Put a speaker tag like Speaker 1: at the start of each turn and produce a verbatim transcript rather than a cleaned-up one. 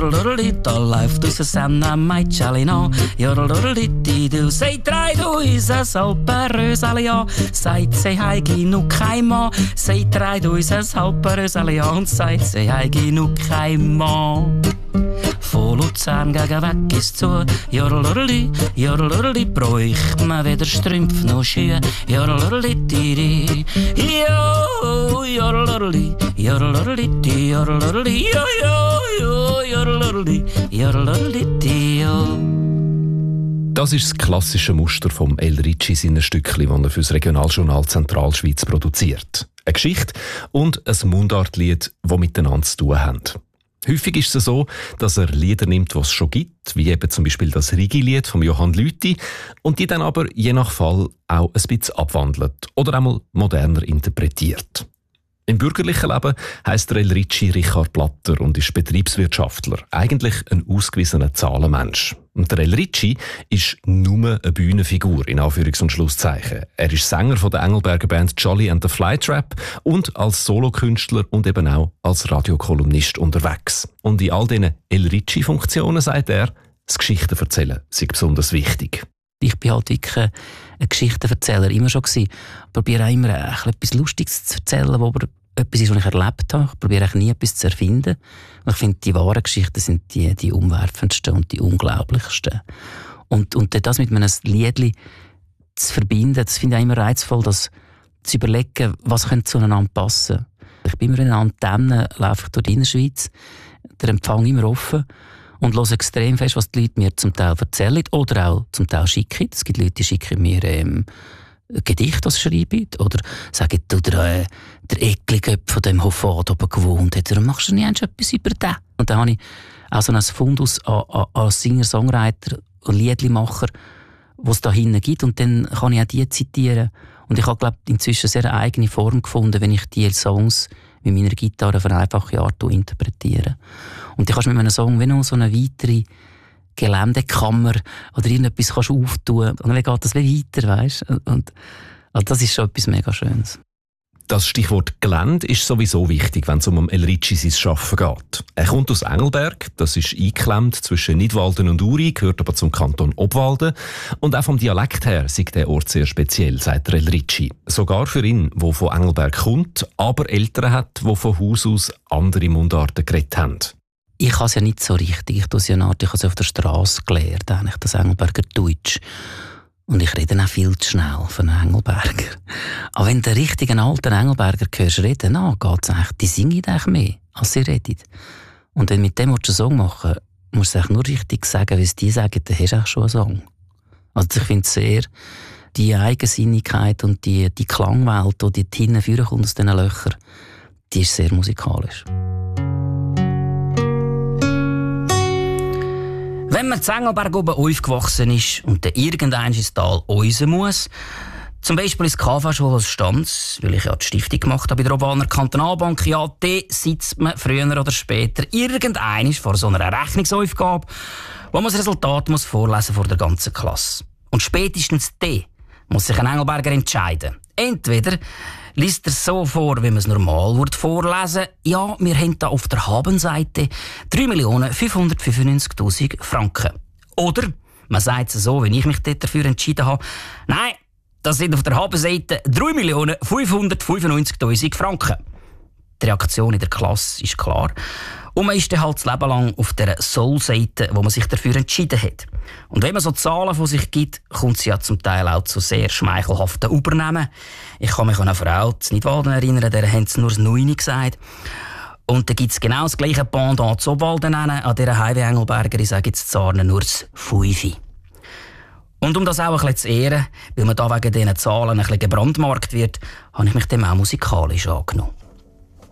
Speaker 1: Jodelodeli, da läuft aus Senna mein Chalino. Jodelodeli, du sei drei, du is es Alperösali, ja. Seit sei heigi nu kein Mann. Sei drei, du is es Alperösali, ja. Und seit sei heigi nu kein Mann. Von Luzern gegen weg ist zu. Jodelodeli, jodelodeli, bräucht man weder Strümpf noch Schuhe. Jodelodeli, diri, jo, jodelodeli, jodelodeli, jodelodeli, jo, jo, jo, jodelodeli, jodelodeli, jo.
Speaker 2: Das ist das klassische Muster vom El Ricci seiner Stückchen, das er für das Regionaljournal Zentralschweiz produziert. Eine Geschichte und ein Mundartlied, die miteinander zu tun haben. Häufig ist es so, dass er Lieder nimmt, die es schon gibt, wie eben zum Beispiel das Rigi-Lied von Johann Lüthi, und die dann aber je nach Fall auch ein bisschen abwandelt oder einmal moderner interpretiert. Im bürgerlichen Leben heisst der El Ricci Richard Blatter und ist Betriebswirtschaftler, eigentlich ein ausgewiesener Zahlenmensch. Und der El Ricci ist nur eine Bühnenfigur, in Anführungs- und Schlusszeichen. Er ist Sänger von der Engelberger Band Jolly and the Flytrap und als Solokünstler und eben auch als Radiokolumnist unterwegs. Und in all diesen El Ricci-Funktionen, sagt er, das Geschichtenverzählen sei besonders wichtig.
Speaker 1: Ich bin halt wirklich ein Geschichtenverzähler immer schon gewesen. Ich probiere auch immer etwas Lustiges zu erzählen, wo aber etwas ist, was ich erlebt habe. Ich probiere auch nie etwas zu erfinden. Und ich finde, die wahren Geschichten sind die, die umwerfendsten und die unglaublichsten. Und, und das mit einem Liedli zu verbinden, das finde ich auch immer reizvoll, das zu überlegen, was könnte zueinander passen. Ich bin immer in einer Antenne, laufe ich durch die Innerschweiz, der Empfang immer offen. Und höre extrem fest, was die Leute mir zum Teil erzählen oder auch zum Teil schicken. Es gibt Leute, die schicken mir ähm, Gedichte, das schreiben. Oder sagen, du, der, äh, der eklige von dem Hoffart oben gewohnt hat, dann machst du nie etwas über den. Und dann habe ich auch so einen Fundus als Singer-Songwriter und Liedlimacher, was es da hinten gibt. Und dann kann ich auch die zitieren. Und ich habe, glaube ich, inzwischen sehr eine eigene Form gefunden, wenn ich die Songs mit meiner Gitarre auf eine einfache Art interpretiere. Und dann kannst du mit einem Song wie noch so eine weitere Geländekammer oder irgendetwas kannst du auftun. Und dann geht das wie weiter, weißt? Und also das ist schon etwas mega Schönes.
Speaker 2: Das Stichwort Gelände ist sowieso wichtig, wenn es um El Ricci sein Schaffen geht. Er kommt aus Engelberg, das ist eingeklemmt zwischen Nidwalden und Uri, gehört aber zum Kanton Obwalden. Und auch vom Dialekt her ist der Ort sehr speziell, sagt El Ricci. Sogar für ihn, der von Engelberg kommt, aber Eltern hat, die von Haus aus andere Mundarten geredet haben.
Speaker 1: Ich kann es ja nicht so richtig. Ich tue es ja nach, ich habe es auf der Straße gelernt, eigentlich, das Engelberger Deutsch. Und ich rede auch viel zu schnell von einem Engelberger. Aber wenn du den richtigen alten Engelberger hörst reden, dann geht's eigentlich, die singen eigentlich mehr, als sie reden. Und wenn du mit dem einen Song machen willst, musst du es nur richtig sagen, wie es die sagen, dann hast du auch schon einen Song. Also ich finde sehr, die Eigensinnigkeit und die, die Klangwelt, die hinten vorkommt aus diesen Löchern, die ist sehr musikalisch. Wenn man zu Engelberg oben aufgewachsen ist und dann irgendwann ins Tal raus muss, zum Beispiel ins K V-Schule als Stanz, weil ich ja die Stiftung gemacht habe bei der Obwalder Kantonalbank, ja, dann sitzt man früher oder später irgendwann vor so einer Rechnungsaufgabe, wo man das Resultat muss vorlesen vor der ganzen Klasse. Und spätestens dann muss sich ein Engelberger entscheiden. Entweder liest er so vor, wie man es normal vorlesen würde. Ja, wir haben da auf der Habenseite drei Millionen fünfhundertfünfundneunzigtausend Franken. Oder man sagt es so, wie ich mich dafür entschieden habe. Nein, das sind auf der Habenseite drei Millionen fünfhundertfünfundneunzigtausend Franken. Die Reaktion in der Klasse ist klar. Und man ist dann halt das Leben lang auf der Soll-Seite, wo man sich dafür entschieden hat. Und wenn man so Zahlen von sich gibt, kommt es ja zum Teil auch zu sehr schmeichelhaften Übernehmen. Ich kann mich an eine Frau zu Nidwalden erinnern, der haben sie nur das Neuni gesagt. Und dann gibt es genau das gleiche Pendant zu Obwalden, an dieser Heidi Engelberger, ich sage jetzt zu Arne, nur das Fünfi. Und um das auch ein bisschen zu ehren, weil man da wegen diesen Zahlen ein bisschen gebrandmarkt wird, habe ich mich dem auch musikalisch angenommen.